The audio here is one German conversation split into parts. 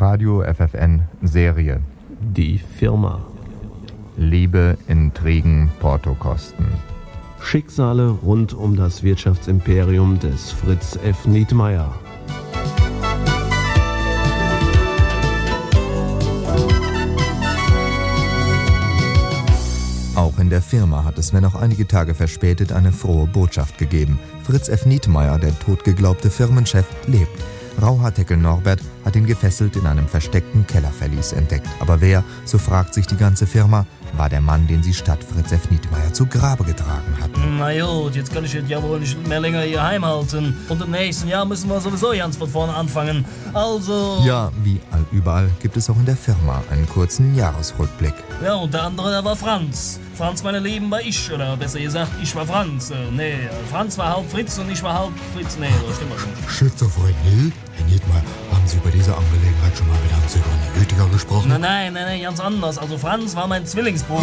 Radio FFN Serie. Die Firma. Liebe, Intrigen, Portokosten. Schicksale rund um das Wirtschaftsimperium des Fritz F. Nietmeyer. Auch in der Firma hat es, wenn auch einige Tage verspätet, eine frohe Botschaft gegeben. Fritz F. Nietmeyer, der totgeglaubte Firmenchef, lebt. Rauhaardeckel Norbert hat ihn gefesselt in einem versteckten Kellerverlies entdeckt. Aber wer, so fragt sich die ganze Firma, war der Mann, den sie statt Fritz F. Nietmeyer zu Grabe getragen hat. Na gut, jetzt kann ich das ja wohl nicht mehr länger hier heimhalten. Und im nächsten Jahr müssen wir sowieso ganz von vorne anfangen. Also... Ja, wie überall gibt es auch in der Firma einen kurzen Jahresrückblick. Ja, und der andere, der war Franz. Franz, meine Lieben, war ich. Oder besser gesagt, ich war Franz. Franz war halb Fritz und ich war halb Fritz. Nee, das stimmt schon. Schizophrenie? Herr Nietmeyer, haben Sie über diese Angelegenheit schon mal mit einem Psychoanalytiker gesprochen? Nein, ganz anders. Also Franz war mein Zwillingsbruder.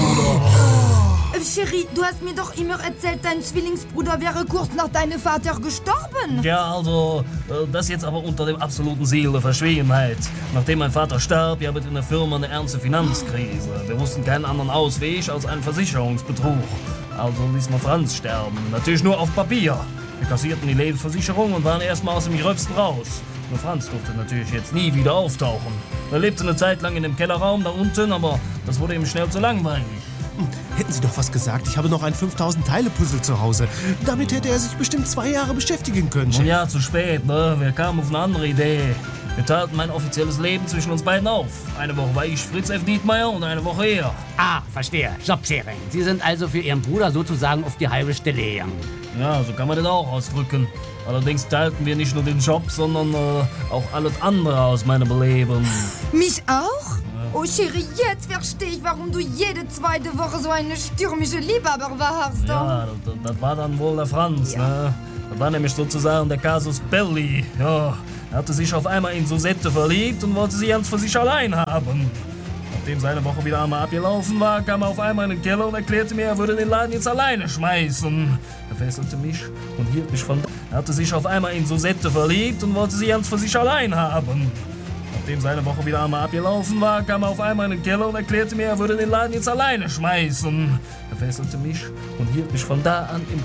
Chérie, du hast mir doch immer erzählt, dein Zwillingsbruder wäre kurz nach deinem Vater gestorben. Ja, also, das jetzt aber unter dem absoluten Siegel der Verschwiegenheit. Nachdem mein Vater starb, gab es in der Firma eine ernste Finanzkrise. Wir wussten keinen anderen Ausweg als einen Versicherungsbetrug. Also ließ man Franz sterben. Natürlich nur auf Papier. Wir kassierten die Lebensversicherung und waren erstmal aus dem Gröbsten raus. Nur Franz durfte natürlich jetzt nie wieder auftauchen. Er lebte eine Zeit lang in dem Kellerraum da unten, aber das wurde ihm schnell zu langweilig. Hätten Sie doch was gesagt, ich habe noch ein 5000-Teile-Puzzle zu Hause. Damit hätte er sich bestimmt 2 Jahre beschäftigen können. Nun ja, zu spät, ne? Wir kamen auf eine andere Idee. Wir teilten mein offizielles Leben zwischen uns beiden auf. Eine Woche war ich Fritz F. Nietmeyer und eine Woche er. Ah, verstehe. Jobsharing. Sie sind also für Ihren Bruder sozusagen auf die halbe Stelle gegangen. Ja, so kann man das auch ausdrücken. Allerdings teilten wir nicht nur den Job, sondern auch alles andere aus meinem Leben. Mich auch? Oh, Chérie, jetzt verstehe ich, warum du jede zweite Woche so eine stürmische Liebhaber warst. Ja, das war dann wohl der Franz, ja. Ne? Das war nämlich sozusagen der Casus Belli. Ja, er hatte sich auf einmal in Susette verliebt und wollte sie ganz für sich allein haben. Nachdem seine Woche wieder einmal abgelaufen war, kam er auf einmal in den Keller und erklärte mir, er würde den Laden jetzt alleine schmeißen. Er fesselte mich und hielt mich von... Er hatte sich auf einmal in Susette verliebt und wollte sie ganz für sich allein haben. Nachdem seine Woche wieder einmal abgelaufen war, kam er auf einmal in den Keller und erklärte mir, er würde den Laden jetzt alleine schmeißen. Er fesselte mich und hielt mich von da an im